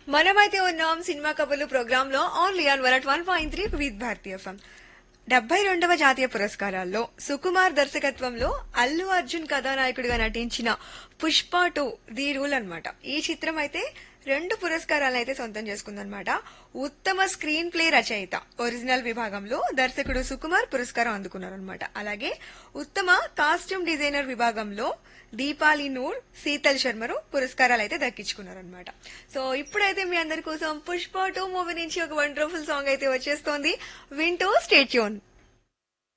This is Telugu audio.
మనమైతే ఉన్నాం సినిమా కబుర్లు ప్రోగ్రామ్ లో only on 101.3 with Bharati FM. 72వ జాతీయ పురస్కారాల్లో సుకుమార్ దర్శకత్వంలో అల్లు అర్జున్ కథానాయకుడిగా నటించిన పుష్ప 2 ది రూల్ అన్నమాట. ఈ చిత్రం అయితే 2 పురస్కారాలను అయితే సొంతం చేసుకుందనమాట. ఉత్తమ స్క్రీన్ ప్లే రచయిత ఒరిజినల్ విభాగంలో దర్శకుడు సుకుమార్ పురస్కారం అందుకున్నారనమాట. అలాగే ఉత్తమ కాస్ట్యూమ్ డిజైనర్ విభాగంలో దీపాలి నూర్, శీతల్ శర్మరు పురస్కారాలు అయితే దక్కించుకున్నారనమాట. సో ఇప్పుడైతే మీ అందరి కోసం పుష్ప 2 మూవీ నుంచి ఒక వండర్ఫుల్ సాంగ్ అయితే వచ్చేస్తోంది. వింటూ స్టే ట్యూన్.